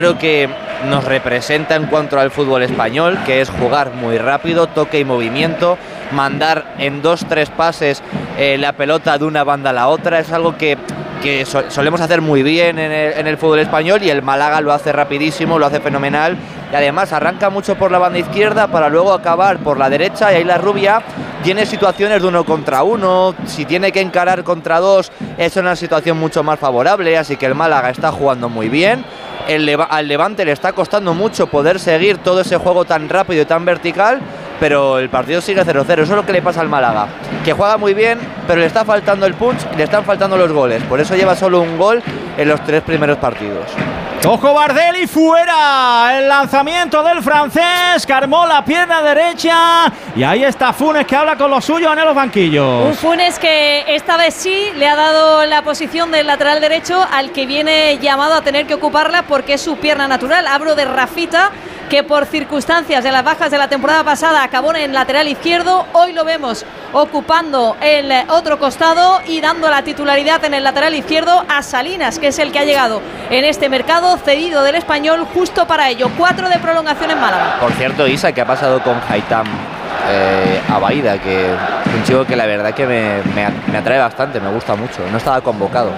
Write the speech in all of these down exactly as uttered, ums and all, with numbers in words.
Creo que nos representa en cuanto al fútbol español, que es jugar muy rápido, toque y movimiento, mandar en dos, tres pases eh, la pelota de una banda a la otra. Es algo que, que so, solemos hacer muy bien en el, en el fútbol español, y el Málaga lo hace rapidísimo, lo hace fenomenal, y además arranca mucho por la banda izquierda para luego acabar por la derecha, y ahí la Rubia tiene situaciones de uno contra uno. Si tiene que encarar contra dos, es una situación mucho más favorable, así que el Málaga está jugando muy bien. El Leva- al Levante le está costando mucho poder seguir todo ese juego tan rápido y tan vertical, pero el partido sigue cero cero. Eso es lo que le pasa al Málaga, que juega muy bien, pero le está faltando el punch y le están faltando los goles. Por eso lleva solo un gol en los tres primeros partidos. Ojo Bardelli, fuera el lanzamiento del francés, carmó la pierna derecha y ahí está Funes, que habla con los suyos en los banquillos. Un Funes que esta vez sí le ha dado la posición del lateral derecho al que viene llamado a tener que ocuparla porque es su pierna natural. Hablo de Rafita, que por circunstancias de las bajas de la temporada pasada acabó en el lateral izquierdo. Hoy lo vemos ocupando el otro costado y dando la titularidad en el lateral izquierdo a Salinas, que es el que ha llegado en este mercado, cedido del Español justo para ello. Cuatro de prolongación en Málaga. Por cierto, Isa, ¿qué ha pasado con Haitham eh, Abaida? Que es un chico que la verdad que me, me, me atrae bastante, me gusta mucho. No estaba convocado.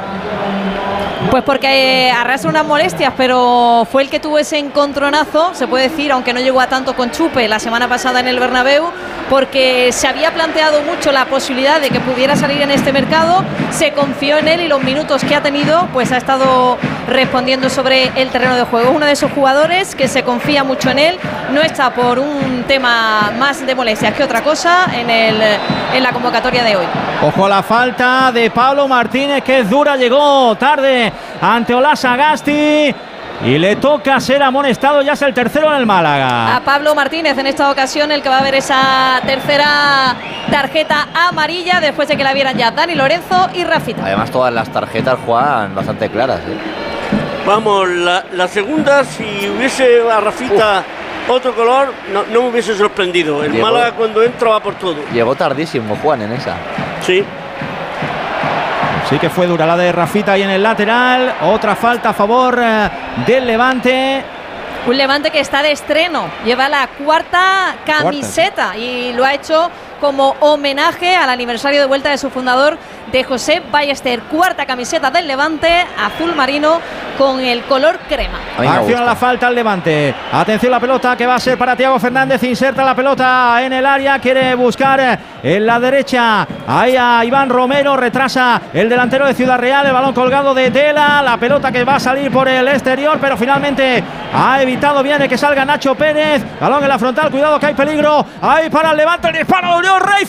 Pues porque eh, arrastra unas molestias, pero fue el que tuvo ese encontronazo, se puede decir, aunque no llegó a tanto con Chupe la semana pasada en el Bernabéu, porque se había planteado mucho la posibilidad de que pudiera salir en este mercado, se confió en él y los minutos que ha tenido, pues ha estado respondiendo sobre el terreno de juego. Uno de esos jugadores que se confía mucho en él, no está por un tema más de molestias que otra cosa en, el, en la convocatoria de hoy. Ojo a la falta de Pablo Martínez, que es dura, llegó tarde ante Ola Sagasti y le toca ser amonestado, ya es el tercero en el Málaga. A Pablo Martínez en esta ocasión, el que va a ver esa tercera tarjeta amarilla después de que la vieran ya Dani Lorenzo y Rafita. Además, todas las tarjetas juegan bastante claras, ¿eh? Vamos, la, la segunda, si hubiese a Rafita Uf. otro color, no, no me hubiese sorprendido. El Llegó, Málaga cuando entra va por todo. Llegó tardísimo Juan en esa. Sí. Sí que fue dura la de Rafita ahí en el lateral. Otra falta a favor eh, del Levante. Un Levante que está de estreno. Lleva la cuarta camiseta cuarta. Y lo ha hecho como homenaje al aniversario de vuelta de su fundador, de José Ballester. Cuarta camiseta del Levante, azul marino con el color crema. Acción a la falta al Levante. Atención, la pelota que va a ser para Thiago Fernández. Inserta la pelota en el área. Quiere buscar en la derecha ahí a Iván Romero. Retrasa el delantero de Ciudad Real. El balón colgado de Tela. La pelota que va a salir por el exterior, pero finalmente ha evitado bien de que salga Nacho Pérez. Balón en la frontal. Cuidado que hay peligro. Ahí para el Levante. El disparo de Unión Rey,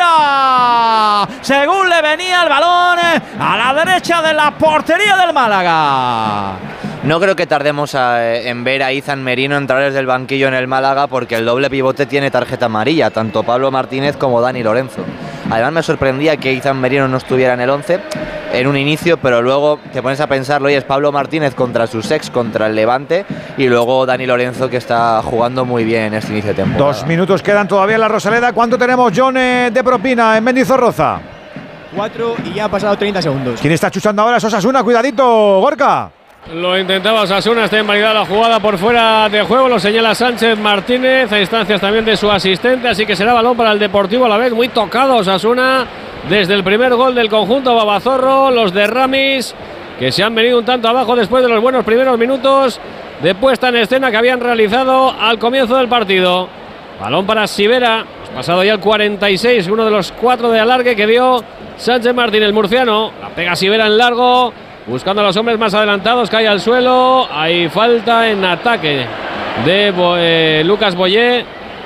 fuera. Según le venía el balón a la derecha de la portería del Málaga. No creo que tardemos a, en ver a Izan Merino entrar desde el banquillo en el Málaga, porque el doble pivote tiene tarjeta amarilla, tanto Pablo Martínez como Dani Lorenzo. Además, me sorprendía que Izan Merino no estuviera en el once en un inicio, pero luego te pones a pensarlo y es Pablo Martínez contra sus ex, contra el Levante, y luego Dani Lorenzo, que está jugando muy bien en este inicio de temporada. Dos minutos quedan todavía en la Rosaleda. ¿Cuánto tenemos, John, eh, de propina en Mendizorroza? Cuatro y ya ha pasado treinta segundos. ¿Quién está chusando ahora? Osasuna, cuidadito, Gorka. Lo intentaba Osasuna, está invalidada la jugada por fuera de juego, lo señala Sánchez Martínez, a instancias también de su asistente, así que será balón para el Deportivo a la vez. Muy tocado Osasuna desde el primer gol del conjunto Babazorro, los de Ramis, que se han venido un tanto abajo después de los buenos primeros minutos de puesta en escena que habían realizado al comienzo del partido. Balón para Sivera, pasado ya el cuarenta y seis, uno de los cuatro de alargue que dio Sánchez Martínez, el murciano. La pega Sivera en largo, buscando a los hombres más adelantados, cae al suelo. Hay falta en ataque de Bo eh, Lucas Boyé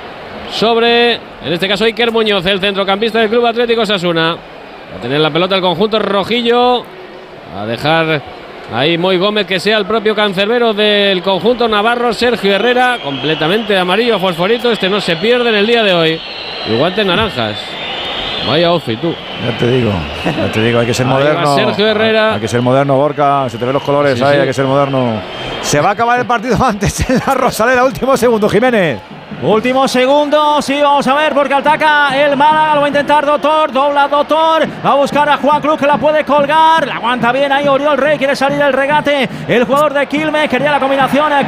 sobre, en este caso, Iker Muñoz, el centrocampista del Club Atlético Osasuna. Va a tener la pelota el conjunto rojillo, a dejar ahí Moy Gómez, que sea el propio cancerbero del conjunto navarro, Sergio Herrera, completamente amarillo fosforito. Este no se pierde en el día de hoy. Y guantes naranjas. Vaya outfit, tú. Ya te digo, ya te digo, hay que ser ahí moderno. Sergio Herrera. Hay que ser moderno, Gorka. Se te ven los colores sí, ahí, sí. Hay que ser moderno. Se va a acabar el partido antes en la Rosaleda. Último segundo, Jiménez. Último segundo, sí, vamos a ver, porque ataca el Málaga, lo va a intentar Doctor, dobla Doctor, va a buscar a Juan Cruz, que la puede colgar, la aguanta bien ahí Oriol Rey, quiere salir el regate, el jugador de Quilmes, quería la combinación